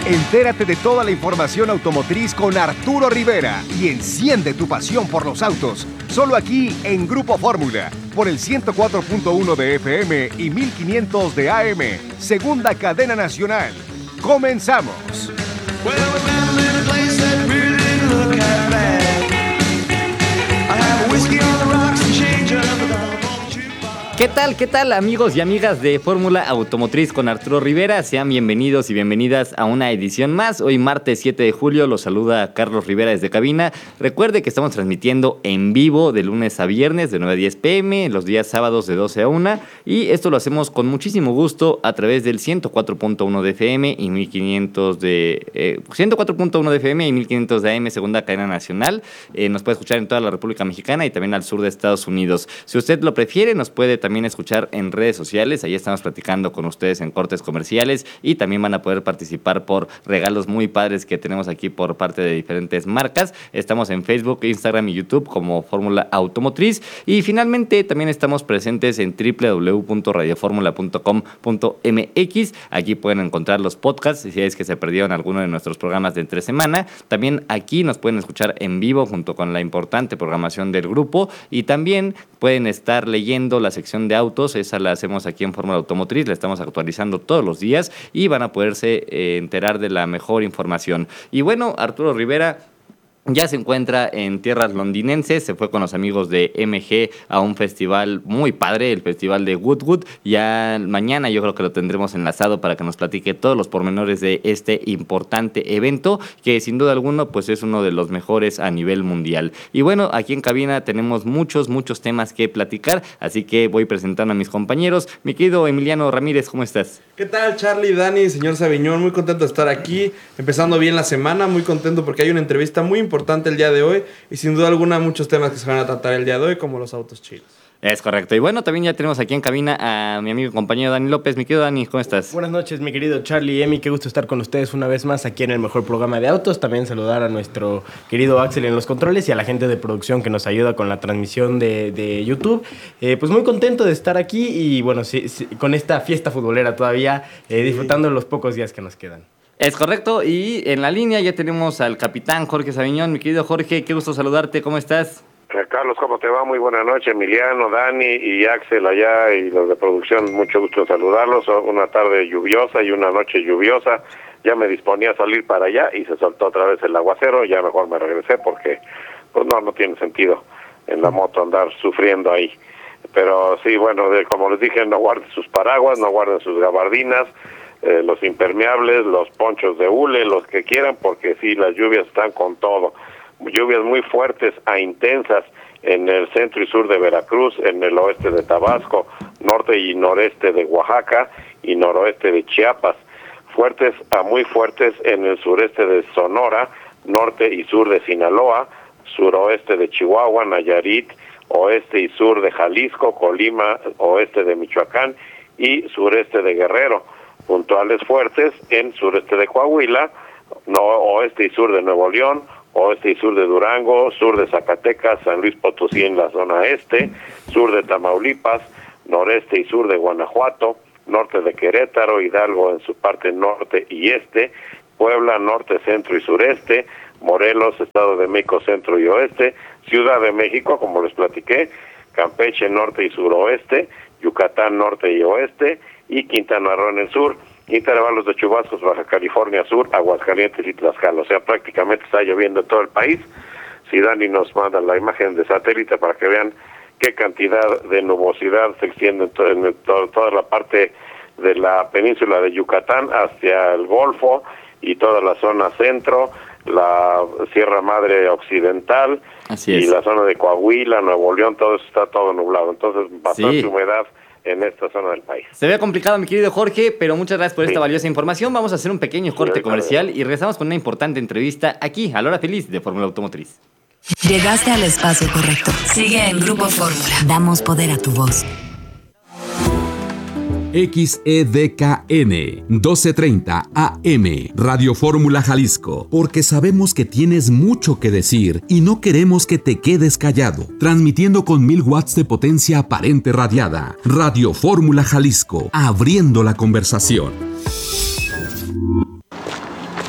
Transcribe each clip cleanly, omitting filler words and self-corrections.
Entérate de toda la información automotriz con Arturo Rivera y enciende tu pasión por los autos. Solo aquí en Grupo Fórmula, por el 104.1 de FM y 1500 de AM, segunda cadena nacional. ¡Comenzamos! ¿Qué tal amigos y amigas de Fórmula Automotriz con Arturo Rivera? Sean bienvenidos y bienvenidas a una edición más. Hoy martes 7 de julio los saluda Carlos Rivera desde cabina. Recuerde que estamos transmitiendo en vivo de lunes a viernes de 9 a 10 pm, los días sábados de 12 a 1 y esto lo hacemos con muchísimo gusto a través del 104.1 de FM y 1500 de 104.1 de FM y 1500 de AM, segunda cadena nacional. Nos puede escuchar en toda la República Mexicana y también al sur de Estados Unidos. Si usted lo prefiere, nos puede también escuchar en redes sociales. Ahí estamos platicando con ustedes en cortes comerciales y también van a poder participar por regalos muy padres que tenemos aquí por parte de diferentes marcas. Estamos en Facebook, Instagram y YouTube como Fórmula Automotriz y finalmente también estamos presentes en www.radioformula.com.mx. Aquí pueden encontrar los podcasts si es que se perdieron alguno de nuestros programas de entre semana. También aquí nos pueden escuchar en vivo junto con la importante programación del grupo y también pueden estar leyendo la sección de autos. Esa la hacemos aquí en Fórmula Automotriz, la estamos actualizando todos los días y van a poderse enterar de la mejor información. Y bueno, Arturo Rivera ya se encuentra en tierras londinenses, se fue con los amigos de MG a un festival muy padre, el festival de Goodwood. Ya mañana yo creo que lo tendremos enlazado para que nos platique todos los pormenores de este importante evento, que sin duda alguna pues es uno de los mejores a nivel mundial. Y bueno, aquí en cabina tenemos muchos temas que platicar, así que voy presentando a mis compañeros. Mi querido Emiliano Ramírez, ¿cómo estás? ¿Qué tal, Charlie, Dani, señor Sabiñón? Muy contento de estar aquí, empezando bien la semana, muy contento porque hay una entrevista muy importante el día de hoy y sin duda alguna muchos temas que se van a tratar el día de hoy, como los autos chinos. Es correcto. Y bueno, también ya tenemos aquí en cabina a mi amigo y compañero Dani López. Mi querido Dani, ¿cómo estás? Buenas noches, mi querido Charlie y Emi. Qué gusto estar con ustedes una vez más aquí en el mejor programa de autos. También saludar a nuestro querido Axel en los controles y a la gente de producción que nos ayuda con la transmisión de YouTube. Pues muy contento de estar aquí y bueno, sí, con esta fiesta futbolera todavía, disfrutando los pocos días que nos quedan. Es correcto, y en la línea ya tenemos al capitán Jorge Sabiñón. Mi querido Jorge, qué gusto saludarte, ¿cómo estás? Carlos, ¿cómo te va? Muy buena noche, Emiliano, Dani y Axel allá y los de producción, mucho gusto en saludarlos. Una tarde lluviosa y una noche lluviosa, ya me disponía a salir para allá y se soltó otra vez el aguacero, ya mejor me regresé porque pues no tiene sentido en la moto andar sufriendo ahí. Pero sí, bueno, como les dije, no guarden sus paraguas, no guarden sus gabardinas, los impermeables, los ponchos de hule, los que quieran, porque sí, las lluvias están con todo. Lluvias muy fuertes a intensas en el centro y sur de Veracruz, en el oeste de Tabasco, norte y noreste de Oaxaca y noroeste de Chiapas. Fuertes a muy fuertes en el sureste de Sonora, norte y sur de Sinaloa, suroeste de Chihuahua, Nayarit, oeste y sur de Jalisco, Colima, oeste de Michoacán y sureste de Guerrero. Puntuales fuertes en sureste de Coahuila, oeste y sur de Nuevo León, oeste y sur de Durango, sur de Zacatecas, San Luis Potosí en la zona este, sur de Tamaulipas, noreste y sur de Guanajuato, norte de Querétaro, Hidalgo en su parte norte y este, Puebla, norte, centro y sureste, Morelos, Estado de México, centro y oeste, Ciudad de México, como les platiqué, Campeche, norte y suroeste, Yucatán, norte y oeste, y Quintana Roo en el sur, intervalos de chubascos, Baja California Sur, Aguascalientes y Tlaxcala. O sea, prácticamente está lloviendo en todo el país. Si Dani nos manda la imagen de satélite para que vean qué cantidad de nubosidad se extiende en toda la parte de la península de Yucatán hacia el Golfo y toda la zona centro, la Sierra Madre Occidental y la zona de Coahuila, Nuevo León, todo eso está todo nublado. Entonces, bastante humedad en esta zona del país. Se ve complicado, mi querido Jorge, pero muchas gracias por esta valiosa información. Vamos a hacer un pequeño corte comercial y regresamos con una importante entrevista aquí, a la hora feliz de Fórmula Automotriz. Llegaste al espacio correcto. Sigue en Grupo Fórmula. Damos poder a tu voz. XEDKN 1230 AM Radio Fórmula Jalisco, porque sabemos que tienes mucho que decir y no queremos que te quedes callado. Transmitiendo con 1000 watts de potencia aparente radiada. Radio Fórmula Jalisco, abriendo la conversación.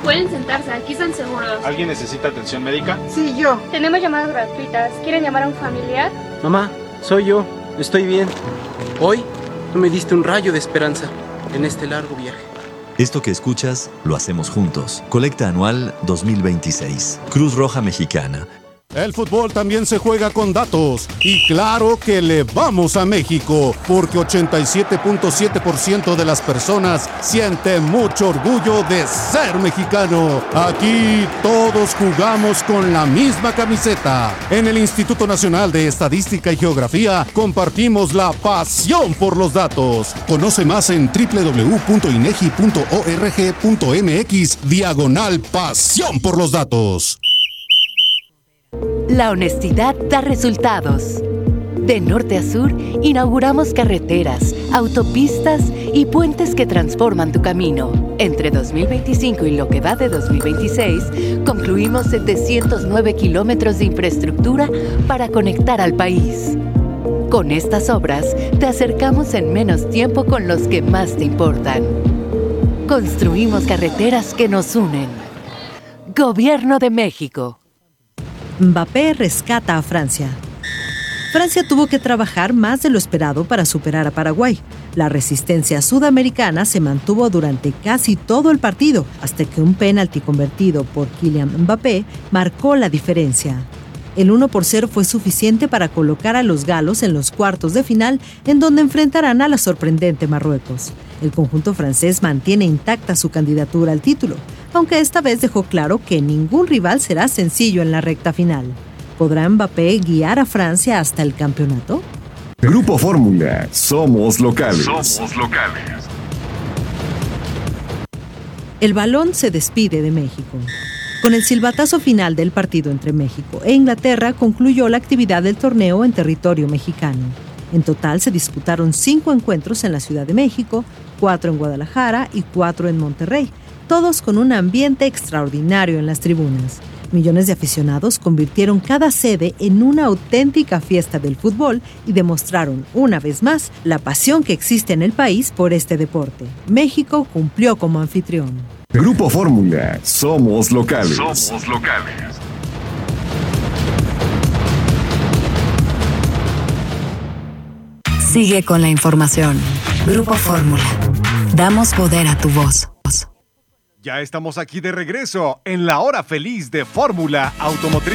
Pueden sentarse, aquí están seguros. ¿Alguien necesita atención médica? Sí, yo. Tenemos llamadas gratuitas. ¿Quieren llamar a un familiar? Mamá, soy yo. Estoy bien. Hoy tú me diste un rayo de esperanza en este largo viaje. Esto que escuchas, lo hacemos juntos. Colecta anual 2026. Cruz Roja Mexicana. El fútbol también se juega con datos. Y claro que le vamos a México, porque 87.7% de las personas siente mucho orgullo de ser mexicano. Aquí todos jugamos con la misma camiseta. En el Instituto Nacional de Estadística y Geografía compartimos la pasión por los datos. Conoce más en www.inegi.org.mx/pasión por los datos. La honestidad da resultados. De norte a sur, inauguramos carreteras, autopistas y puentes que transforman tu camino. Entre 2025 y lo que va de 2026, concluimos 709 kilómetros de infraestructura para conectar al país. Con estas obras, te acercamos en menos tiempo con los que más te importan. Construimos carreteras que nos unen. Gobierno de México. Mbappé rescata a Francia. Francia tuvo que trabajar más de lo esperado para superar a Paraguay. La resistencia sudamericana se mantuvo durante casi todo el partido, hasta que un penalti convertido por Kylian Mbappé marcó la diferencia. El 1-0 fue suficiente para colocar a los galos en los cuartos de final, en donde enfrentarán a la sorprendente Marruecos. El conjunto francés mantiene intacta su candidatura al título, aunque esta vez dejó claro que ningún rival será sencillo en la recta final. ¿Podrá Mbappé guiar a Francia hasta el campeonato? Grupo Fórmula, somos locales. Somos locales. El balón se despide de México. Con el silbatazo final del partido entre México e Inglaterra, concluyó la actividad del torneo en territorio mexicano. En total se disputaron 5 encuentros en la Ciudad de México, 4 en Guadalajara y 4 en Monterrey, todos con un ambiente extraordinario en las tribunas. Millones de aficionados convirtieron cada sede en una auténtica fiesta del fútbol y demostraron, una vez más, la pasión que existe en el país por este deporte. México cumplió como anfitrión. Grupo Fórmula, somos locales. Somos locales. Sigue con la información. Grupo Fórmula. Damos poder a tu voz. Ya estamos aquí de regreso en la hora feliz de Fórmula Automotriz.